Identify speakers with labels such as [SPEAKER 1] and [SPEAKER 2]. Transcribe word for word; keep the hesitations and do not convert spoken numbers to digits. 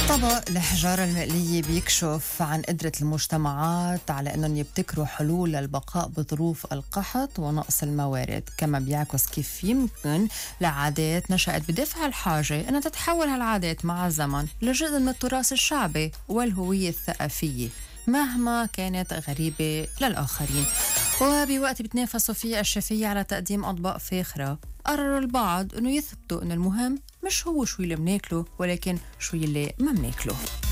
[SPEAKER 1] طبق الحجارة المقلية بيكشف عن قدرة المجتمعات على أنهم يبتكروا حلول للبقاء بظروف القحط ونقص الموارد، كما بيعكس كيف يمكن لعادات نشأت بدافع الحاجة أنها تتحول هالعادات مع الزمن لجزء من التراث الشعبي والهوية الثقافية مهما كانت غريبة للآخرين. وبوقت بتنافسوا فيه الشفية على تقديم أطباق فاخرة، قرروا البعض أنه يثبتوا أن المهم مش هو شو اللي بناكله ولكن شو اللي ما بناكله.